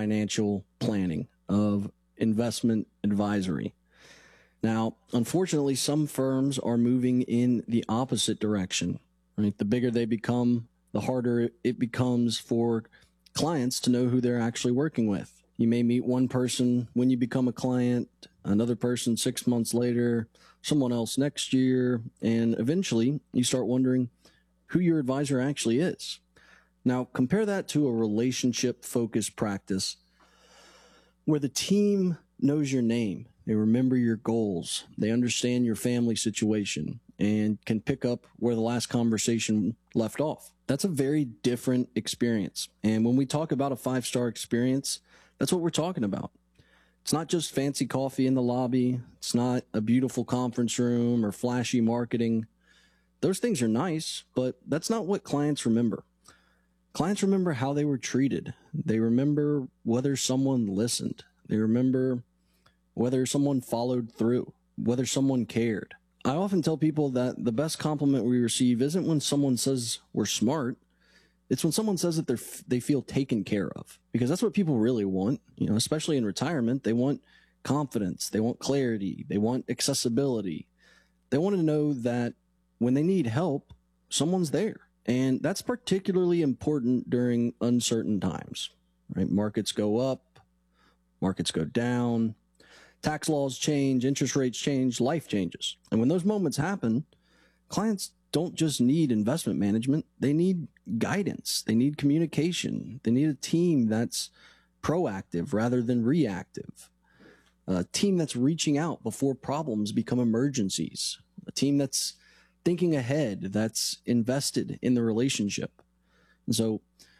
financial planning, of investment advisory. Now, unfortunately, some firms are moving in the opposite direction, right? The bigger they become, the harder it becomes for clients to know who they're actually working with. You may meet one person when you become a client, another person 6 months later, someone else next year, and eventually you start wondering who your advisor actually is. Now, compare that to a relationship-focused practice where the team knows your name. They remember your goals. They understand your family situation and can pick up where the last conversation left off. That's a very different experience. And when we talk about a 5-star experience, that's what we're talking about. It's not just fancy coffee in the lobby. It's not a beautiful conference room or flashy marketing. Those things are nice, but that's not what clients remember. Clients remember how they were treated. They remember whether someone listened. They remember whether someone followed through, whether someone cared. I often tell people that the best compliment we receive isn't when someone says we're smart. It's when someone says that they feel taken care of, because that's what people really want, especially in retirement. They want confidence. They want clarity. They want accessibility. They want to know that when they need help, someone's there. And that's particularly important during uncertain times, right? Markets go up, markets go down, tax laws change, interest rates change, life changes. And when those moments happen, clients don't just need investment management. They need guidance. They need communication. They need a team that's proactive rather than reactive. A team that's reaching out before problems become emergencies. A team that's thinking ahead, that's invested in the relationship. And so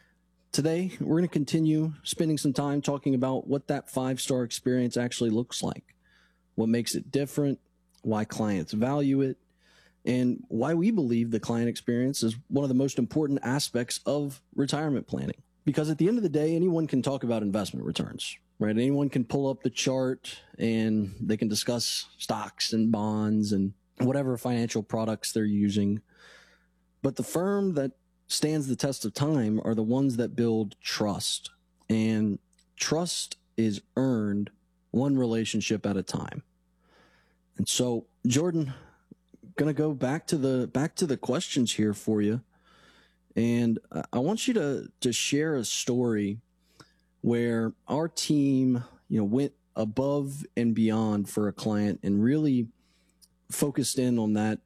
today, we're going to continue spending some time talking about what that 5-star experience actually looks like, what makes it different, why clients value it, and why we believe the client experience is one of the most important aspects of retirement planning. Because at the end of the day, anyone can talk about investment returns, right? Anyone can pull up the chart and they can discuss stocks and bonds and whatever financial products they're using. But the firm that stands the test of time are the ones that build trust. And trust is earned one relationship at a time. And so, Jordan, going to go back to the questions here for you. And I want you to share a story where our team, went above and beyond for a client and really focused in on that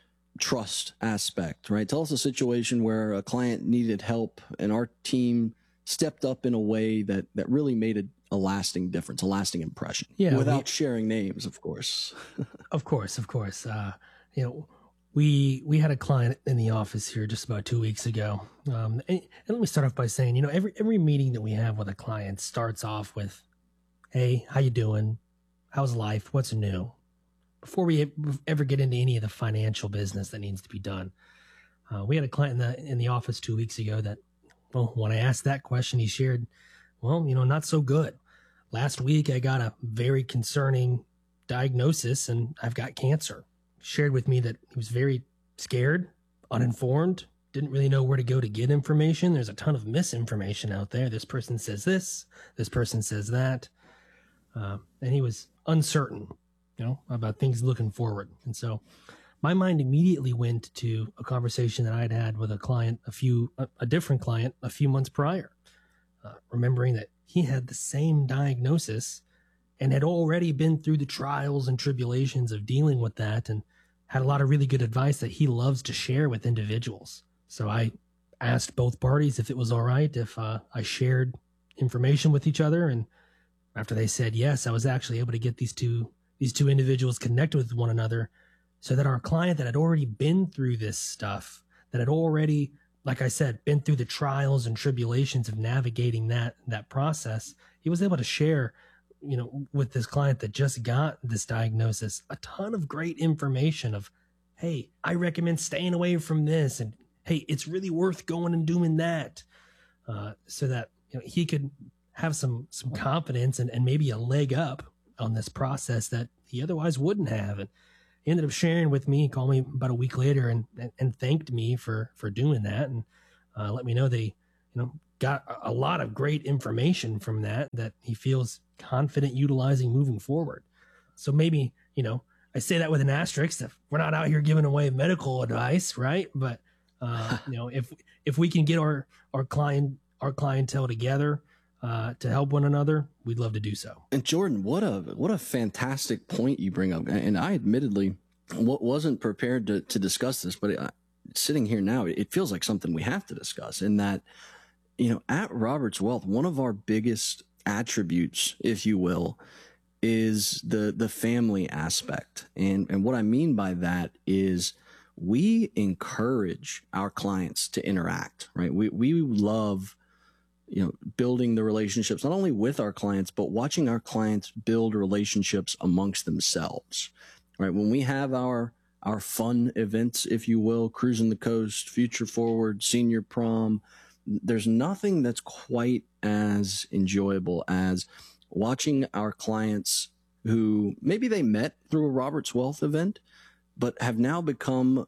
trust aspect, right? Tell us a situation where a client needed help and our team stepped up in a way that really made a lasting difference, a lasting impression. Yeah, without sharing names, of course. Of course. We had a client in the office here just about 2 weeks ago. And let me start off by saying, every meeting that we have with a client starts off with, hey, how you doing? How's life? What's new? Before we ever get into any of the financial business that needs to be done. We had a client in the office 2 weeks ago that, when I asked that question, he shared, not so good. Last week, I got a very concerning diagnosis and I've got cancer. Shared with me that he was very scared, uninformed, didn't really know where to go to get information. There's a ton of misinformation out there. This person says this person says that. And he was uncertain, about things looking forward. And so my mind immediately went to a conversation that I had with a client, a different client a few months prior, remembering that he had the same diagnosis and had already been through the trials and tribulations of dealing with that and had a lot of really good advice that he loves to share with individuals. So I asked both parties if it was all right if I shared information with each other. And after they said yes, I was actually able to get these two individuals connected with one another so that our client that had already been through this stuff, that had already, like I said, been through the trials and tribulations of navigating that process, he was able to share, with this client that just got this diagnosis, a ton of great information of, hey, I recommend staying away from this. And hey, it's really worth going and doing that. So that, he could have some confidence and maybe a leg up on this process that he otherwise wouldn't have. And he ended up sharing with me, called me about a week later and thanked me for doing that. And let me know they, got a lot of great information from that he feels confident utilizing moving forward. So maybe, I say that with an asterisk. If we're not out here giving away medical advice, right? But if we can get our clientele together to help one another, we'd love to do so. And Jordan, what a fantastic point you bring up. And I admittedly wasn't prepared to discuss this, but sitting here now, it feels like something we have to discuss. In that, at Roberts Wealth, one of our biggest attributes, if you will, is the family aspect. And what I mean by that is we encourage our clients to interact, right? We love, building the relationships, not only with our clients, but watching our clients build relationships amongst themselves, right? When we have our fun events, if you will, Cruising the Coast, Future Forward, Senior Prom, there's nothing that's quite as enjoyable as watching our clients who maybe they met through a Roberts Wealth event, but have now become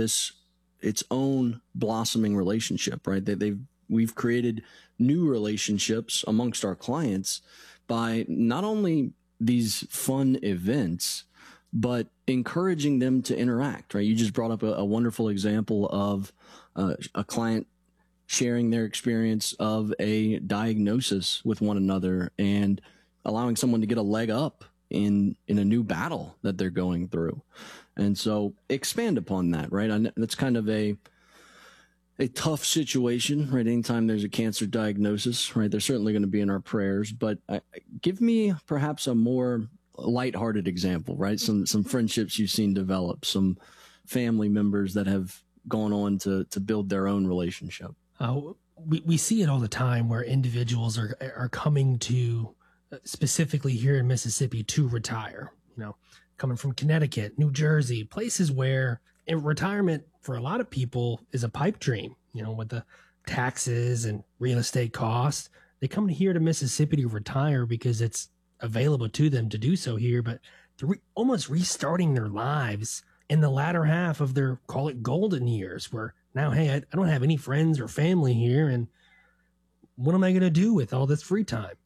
its own blossoming relationship, right? We've created new relationships amongst our clients by not only these fun events, but encouraging them to interact, right? You just brought up a wonderful example of a client sharing their experience of a diagnosis with one another and allowing someone to get a leg up in a new battle that they're going through. And so expand upon that, right? That's kind of a tough situation, right? Anytime there's a cancer diagnosis, right? They're certainly going to be in our prayers, but give me perhaps a more lighthearted example, right? Some friendships you've seen develop, some family members that have gone on to build their own relationship. We see it all the time where individuals are coming to, specifically here in Mississippi, to retire, coming from Connecticut, New Jersey, places where retirement for a lot of people is a pipe dream, with the taxes and real estate costs. They come here to Mississippi to retire because it's available to them to do so here, but they're almost restarting their lives in the latter half of their, call it, golden years, where now, hey, I don't have any friends or family here, and what am I going to do with all this free time?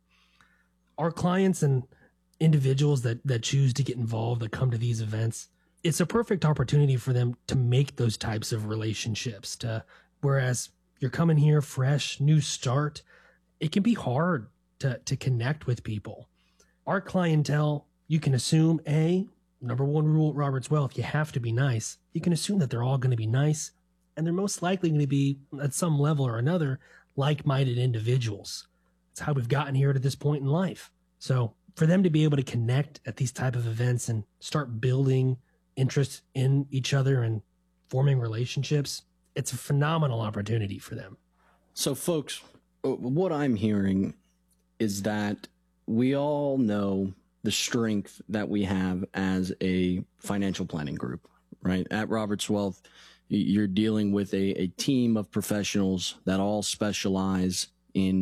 Our clients and individuals that choose to get involved, that come to these events, it's a perfect opportunity for them to make those types of relationships. Whereas you're coming here fresh, new start, it can be hard to connect with people. Our clientele, you can assume, number one rule at Roberts Wealth, you have to be nice. You can assume that they're all going to be nice, and they're most likely going to be, at some level or another, like-minded individuals. It's how we've gotten here to this point in life. So for them to be able to connect at these type of events and start building interest in each other and forming relationships, it's a phenomenal opportunity for them. So folks, what I'm hearing is that we all know the strength that we have as a financial planning group, right? At Roberts Wealth, you're dealing with a team of professionals that all specialize in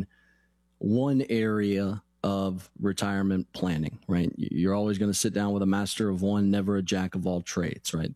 one area of retirement planning, right? You're always going to sit down with a master of one, never a jack of all trades, right?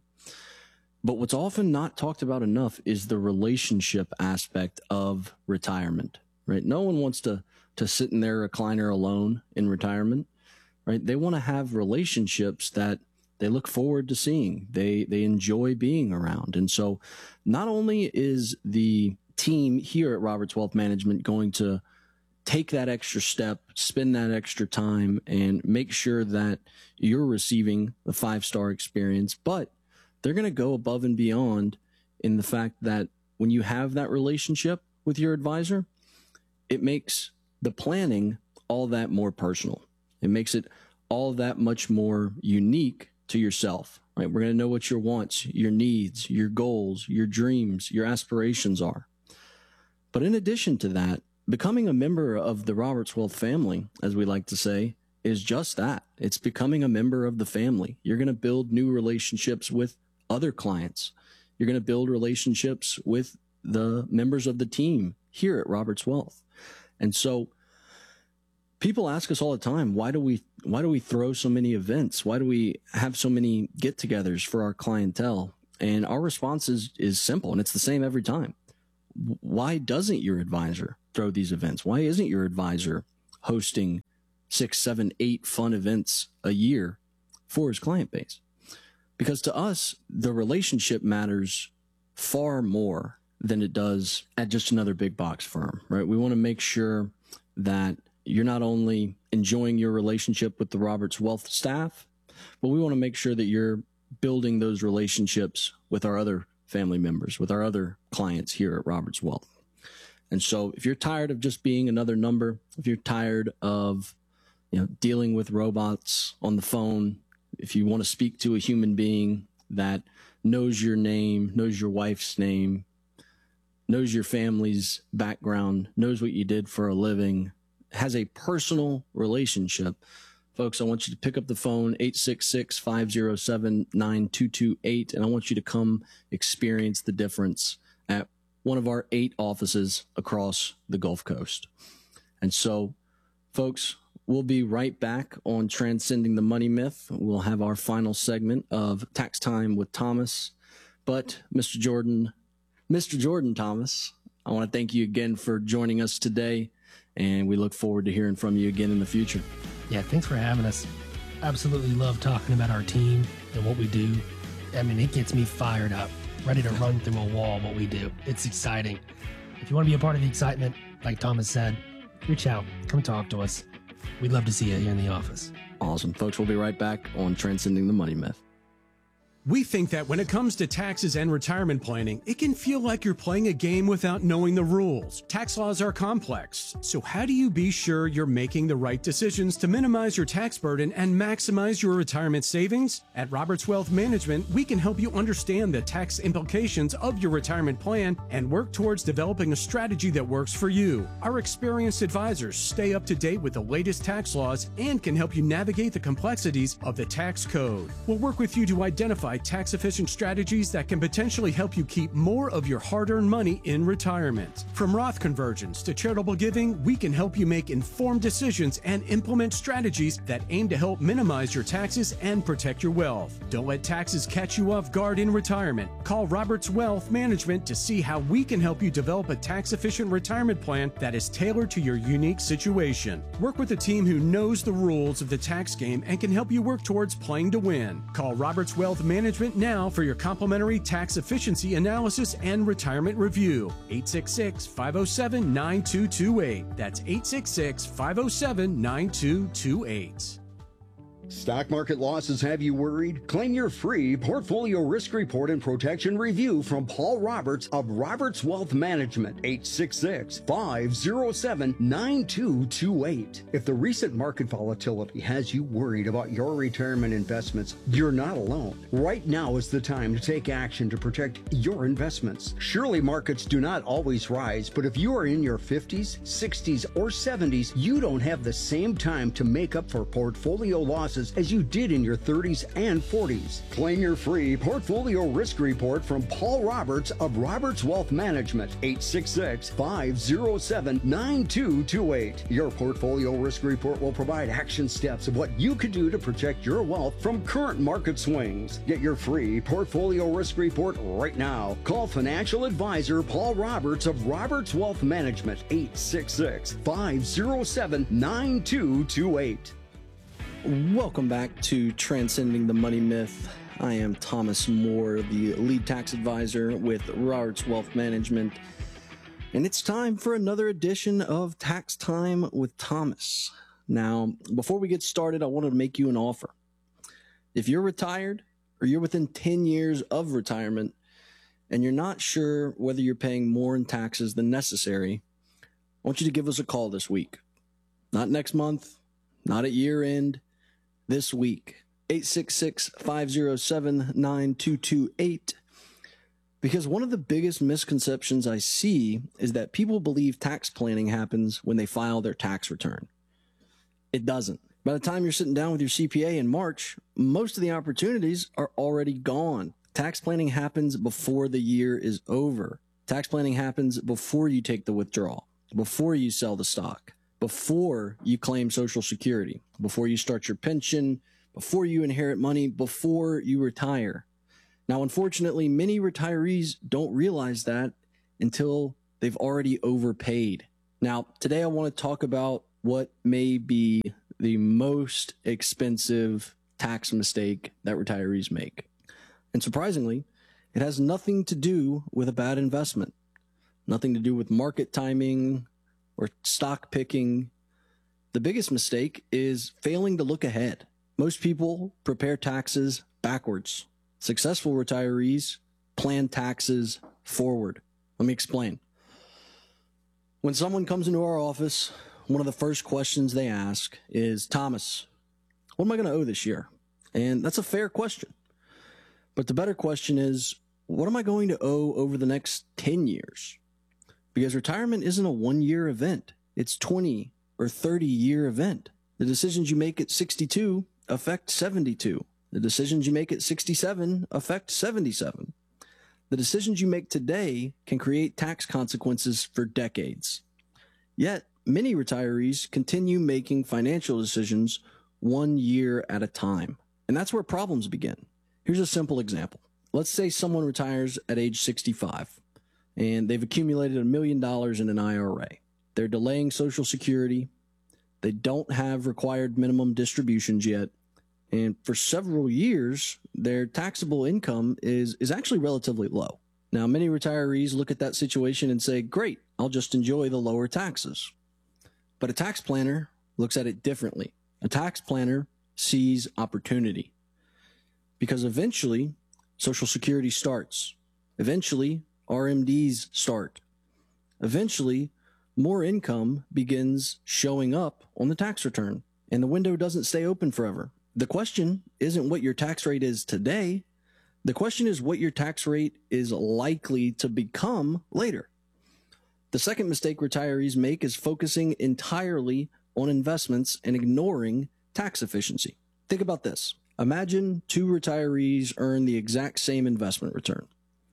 But what's often not talked about enough is the relationship aspect of retirement, right? No one wants to sit in their recliner alone in retirement, right? They want to have relationships that they look forward to seeing. They enjoy being around. And so not only is the team here at Roberts Wealth Management going to take that extra step, spend that extra time, and make sure that you're receiving the 5-star experience, but they're going to go above and beyond in the fact that when you have that relationship with your advisor, it makes the planning all that more personal. It makes it all that much more unique to yourself, right? We're going to know what your wants, your needs, your goals, your dreams, your aspirations are. But in addition to that, becoming a member of the Roberts Wealth family, as we like to say, is just that. It's becoming a member of the family. You're going to build new relationships with other clients. You're going to build relationships with the members of the team here at Roberts Wealth. And so people ask us all the time, why do we throw so many events? Why do we have so many get-togethers for our clientele? And our response is simple, and it's the same every time. Why doesn't your advisor throw these events? Why isn't your advisor hosting 6, 7, 8 fun events a year for his client base? Because to us, the relationship matters far more than it does at just another big box firm, right? We want to make sure that you're not only enjoying your relationship with the Roberts Wealth staff, but we want to make sure that you're building those relationships with our other family members, with our other clients here at Roberts Wealth. And so if you're tired of just being another number, if you're tired of dealing with robots on the phone, if you want to speak to a human being that knows your name, knows your wife's name, knows your family's background, knows what you did for a living, has a personal relationship, folks, I want you to pick up the phone, 866-507-9228, and I want you to come experience the difference at one of our 8 offices across the Gulf Coast. And so, folks, we'll be right back on Transcending the Money Myth. We'll have our final segment of Tax Time with Thomas. But Mr. Jordan Thomas, I want to thank you again for joining us today, and we look forward to hearing from you again in the future. Yeah, thanks for having us. Absolutely love talking about our team and what we do. I mean, it gets me fired up, ready to run through a wall what we do. It's exciting. If you want to be a part of the excitement, like Thomas said, reach out, come talk to us. We'd love to see you here in the office. Awesome. Folks, we'll be right back on Transcending the Money Myth. We think that when it comes to taxes and retirement planning, it can feel like you're playing a game without knowing the rules. Tax laws are complex, so how do you be sure you're making the right decisions to minimize your tax burden and maximize your retirement savings? At Roberts Wealth Management, we can help you understand the tax implications of your retirement plan and work towards developing a strategy that works for you. Our experienced advisors stay up to date with the latest tax laws and can help you navigate the complexities of the tax code. We'll work with you to identify tax-efficient strategies that can potentially help you keep more of your hard-earned money in retirement. From Roth conversions to charitable giving, we can help you make informed decisions and implement strategies that aim to help minimize your taxes and protect your wealth. Don't let taxes catch you off guard in retirement. Call Roberts Wealth Management to see how we can help you develop a tax-efficient retirement plan that is tailored to your unique situation. Work with a team who knows the rules of the tax game and can help you work towards playing to win. Call Roberts Wealth Management now for your complimentary tax efficiency analysis and retirement review. 866-507-9228. That's 866-507-9228. Stock market losses have you worried? Claim your free portfolio risk report and protection review from Paul Roberts of Roberts Wealth Management. 866-507-9228. If the recent market volatility has you worried about your retirement investments, you're not alone. Right now is the time to take action to protect your investments. Surely markets do not always rise, but if you are in your 50s, 60s, or 70s, you don't have the same time to make up for portfolio losses as you did in your 30s and 40s. Claim your free portfolio risk report from Paul Roberts of Roberts Wealth Management. 866-507-9228. Your portfolio risk report will provide action steps of what you can do to protect your wealth from current market swings. Get your free portfolio risk report right now. Call financial advisor Paul Roberts of Roberts Wealth Management. 866-507-9228. Welcome back to Transcending the Money Myth. I am Thomas Moore, the lead tax advisor with Roberts Wealth Management. And it's time for another edition of Tax Time with Thomas. Now, before we get started, I want to make you an offer. If you're retired or you're within 10 years of retirement and you're not sure whether you're paying more in taxes than necessary, I want you to give us a call this week. Not next month, not at year end. This week, 866-507-9228. Because one of the biggest misconceptions I see is that people believe tax planning happens when they file their tax return. It doesn't. By the time you're sitting down with your CPA in March, most of the opportunities are already gone. Tax planning happens before the year is over. Tax planning happens before you take the withdrawal, before you sell the stock, before you claim Social Security, before you start your pension, before you inherit money, before you retire. Now, unfortunately, many retirees don't realize that until they've already overpaid Now, today I want to talk about what may be the most expensive tax mistake that retirees make. And surprisingly, it has nothing to do with a bad investment, nothing to do with market timing or stock picking. The biggest mistake is failing to look ahead. Most people prepare taxes backwards. Successful retirees plan taxes forward. Let me explain. When someone comes into our office, one of the first questions they ask is, Thomas, what am I going to owe this year? And that's a fair question. But the better question is, what am I going to owe over the next 10 years? Because retirement isn't a one-year event. It's 20 or 30-year event. The decisions you make at 62 affect 72. The decisions you make at 67 affect 77. The decisions you make today can create tax consequences for decades. Yet, many retirees continue making financial decisions 1 year at a time. And that's where problems begin. Here's a simple example. Let's say someone retires at age 65 and they've accumulated $1 million in an IRA. They're delaying Social Security. They don't have required minimum distributions yet. And for several years, their taxable income is actually relatively low. Now, many retirees look at that situation and say, great, I'll just enjoy the lower taxes. But a tax planner looks at it differently. A tax planner sees opportunity because eventually Social Security starts. Eventually, RMDs start. Eventually, more income begins showing up on the tax return, and the window doesn't stay open forever. The question isn't what your tax rate is today. The question is what your tax rate is likely to become later. The second mistake retirees make is focusing entirely on investments and ignoring tax efficiency. Think about this. Imagine two retirees earn the exact same investment return.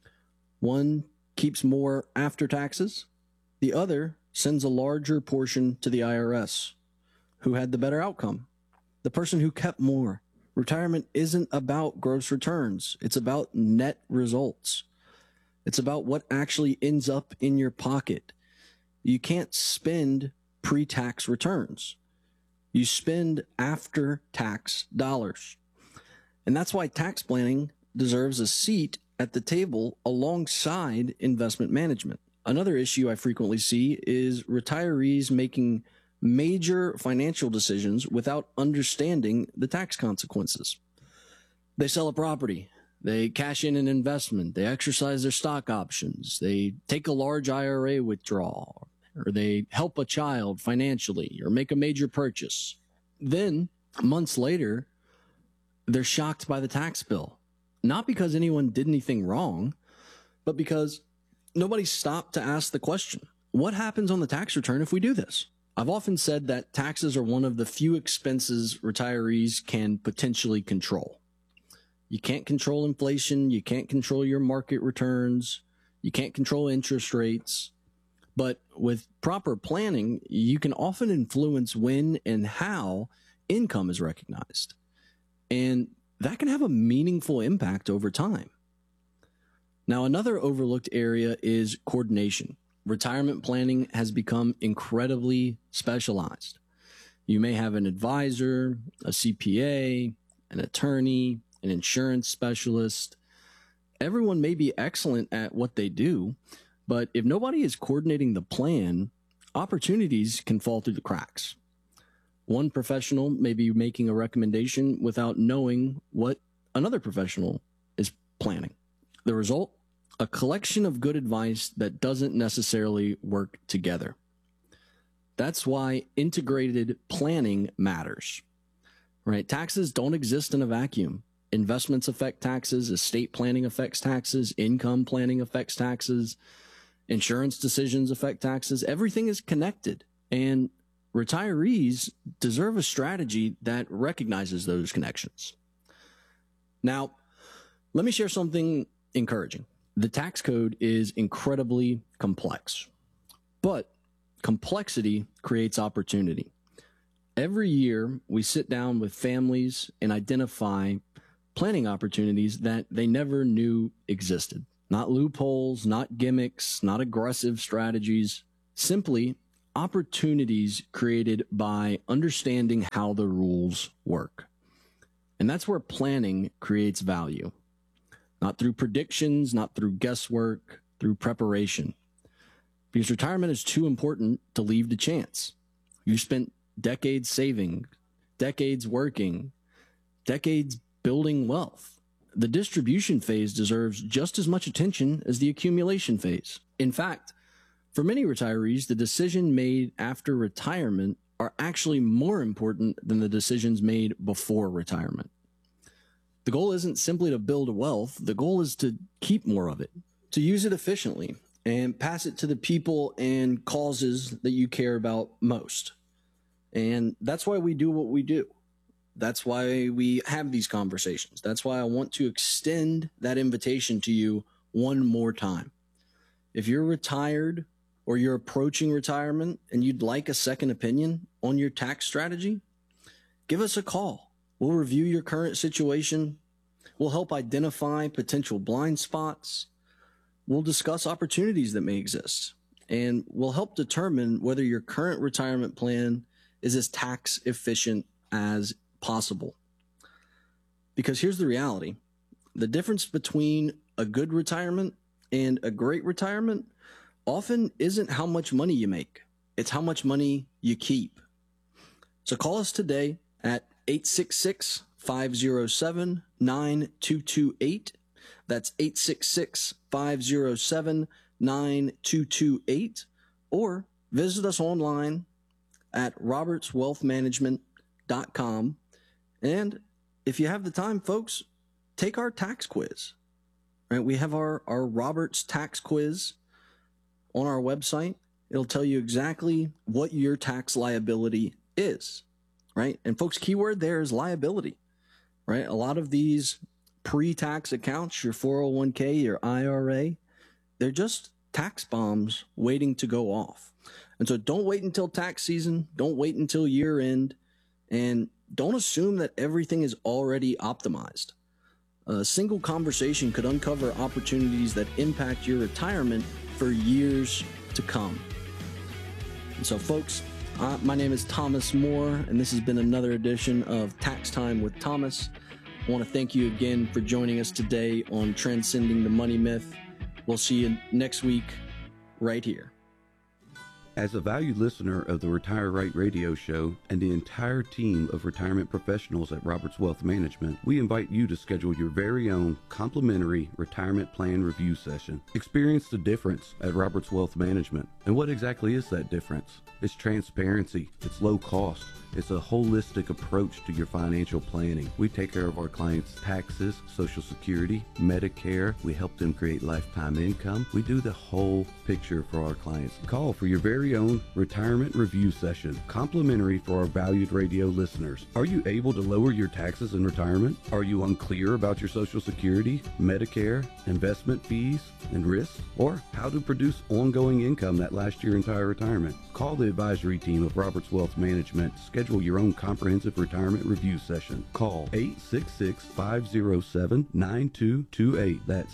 One keeps more after taxes. The other sends a larger portion to the IRS. Who had the better outcome? The person who kept more. Retirement isn't about gross returns. It's about net results. It's about what actually ends up in your pocket. You can't spend pre-tax returns. You spend after-tax dollars. And that's why tax planning deserves a seat at the table alongside investment management. Another issue I frequently see is retirees making major financial decisions without understanding the tax consequences. They sell a property, they cash in an investment, they exercise their stock options, they take a large IRA withdrawal, or they help a child financially or make a major purchase. Then, months later, they're shocked by the tax bill. Not because anyone did anything wrong, but because nobody stopped to ask the question, what happens on the tax return if we do this? I've often said that taxes are one of the few expenses retirees can potentially control. You can't control inflation. You can't control your market returns. You can't control interest rates. But with proper planning, you can often influence when and how income is recognized. And that can have a meaningful impact over time. Now, another overlooked area is coordination. Retirement planning has become incredibly specialized. You may have an advisor, a CPA, an attorney, an insurance specialist. Everyone may be excellent at what they do, but if nobody is coordinating the plan, opportunities can fall through the cracks. One professional may be making a recommendation without knowing what another professional is planning. The result? A collection of good advice that doesn't necessarily work together. That's why integrated planning matters, right? Taxes don't exist in a vacuum. Investments affect taxes, estate planning affects taxes, income planning affects taxes, insurance decisions affect taxes. Everything is connected, and retirees deserve a strategy that recognizes those connections. Now, let me share something encouraging. The tax code is incredibly complex, but complexity creates opportunity. Every year, we sit down with families and identify planning opportunities that they never knew existed. Not loopholes, not gimmicks, not aggressive strategies, simply opportunities created by understanding how the rules work. And that's where planning creates value. Not through predictions, not through guesswork, through preparation. Because retirement is too important to leave to chance. You spent decades saving, decades working, decades building wealth. The distribution phase deserves just as much attention as the accumulation phase. In fact, for many retirees, the decision made after retirement are actually more important than the decisions made before retirement. The goal isn't simply to build wealth. The goal is to keep more of it, to use it efficiently, and pass it to the people and causes that you care about most. And that's why we do what we do. That's why we have these conversations. That's why I want to extend that invitation to you one more time. If you're retired or you're approaching retirement and you'd like a second opinion on your tax strategy, give us a call. We'll review your current situation. We'll help identify potential blind spots. We'll discuss opportunities that may exist. And we'll help determine whether your current retirement plan is as tax efficient as possible. Because here's the reality. The difference between a good retirement and a great retirement often isn't how much money you make. It's how much money you keep. So call us today at 866-507-9228. That's 866-507-9228. Or visit us online at robertswealthmanagement.com. And if you have the time, folks, take our tax quiz. Right? We have our Roberts tax quiz on our website. It'll tell you exactly what your tax liability is. Right? And folks, keyword there is liability. Right? A lot of these pre-tax accounts, your 401k, your IRA, they're just tax bombs waiting to go off. And so don't wait until tax season. Don't wait until year end. And don't assume that everything is already optimized. A single conversation could uncover opportunities that impact your retirement for years to come. And so, folks, my name is Thomas Moore, and this has been another edition of Tax Time with Thomas. I want to thank you again for joining us today on Transcending the Money Myth. We'll see you next week right here. As a valued listener of the Retire Right radio show and the entire team of retirement professionals at Roberts Wealth Management, we invite you to schedule your very own complimentary retirement plan review session. Experience the difference at Roberts Wealth Management. And what exactly is that difference? It's transparency, it's low cost, it's a holistic approach to your financial planning. We take care of our clients' taxes, Social Security, Medicare. We help them create lifetime income. We do the whole picture for our clients. Call for your very own retirement review session, complimentary for our valued radio listeners. Are you able to lower your taxes in retirement? Are you unclear about your Social Security, Medicare, investment fees, and risks? Or how to produce ongoing income that lasts your entire retirement? Call the advisory team of Roberts Wealth Management. Schedule your own comprehensive retirement review session. Call 866-507-9228. That's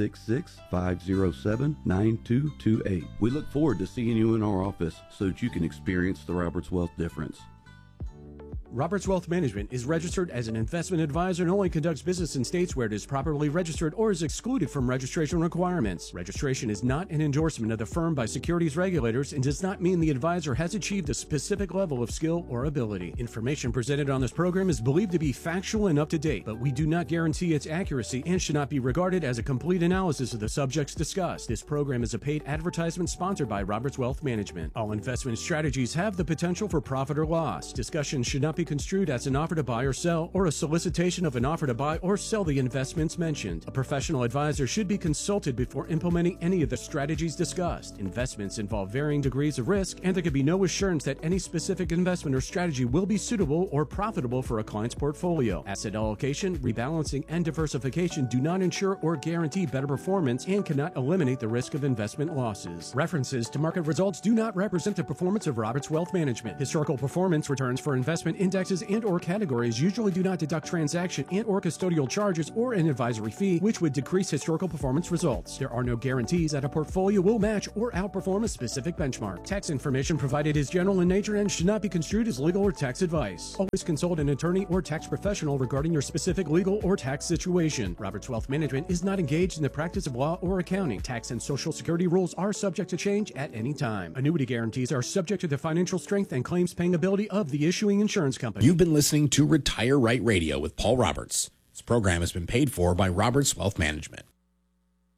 866-507-9228. We look forward to seeing you in our office so that you can experience the Roberts Wealth difference. Roberts Wealth Management is registered as an investment advisor and only conducts business in states where it is properly registered or is excluded from registration requirements. Registration is not an endorsement of the firm by securities regulators and does not mean the advisor has achieved a specific level of skill or ability. Information presented on this program is believed to be factual and up to date, but we do not guarantee its accuracy and should not be regarded as a complete analysis of the subjects discussed. This program is a paid advertisement sponsored by Roberts Wealth Management. All investment strategies have the potential for profit or loss. Discussion should not be construed as an offer to buy or sell or a solicitation of an offer to buy or sell the investments mentioned. A professional advisor should be consulted before implementing any of the strategies discussed. Investments involve varying degrees of risk, and there can be no assurance that any specific investment or strategy will be suitable or profitable for a client's portfolio. Asset allocation, rebalancing, and diversification do not ensure or guarantee better performance and cannot eliminate the risk of investment losses. References to market results do not represent the performance of Roberts Wealth Management. Historical performance returns for investment indexes and or categories usually do not deduct transaction and or custodial charges or an advisory fee, which would decrease historical performance results. There are no guarantees that a portfolio will match or outperform a specific benchmark. Tax information provided is general in nature and should not be construed as legal or tax advice. Always consult an attorney or tax professional regarding your specific legal or tax situation. Roberts Wealth Management is not engaged in the practice of law or accounting. Tax and Social Security rules are subject to change at any time. Annuity guarantees are subject to the financial strength and claims paying ability of the issuing insurance company. You've been listening to Retire Right Radio with Paul Roberts. This program has been paid for by Roberts Wealth Management.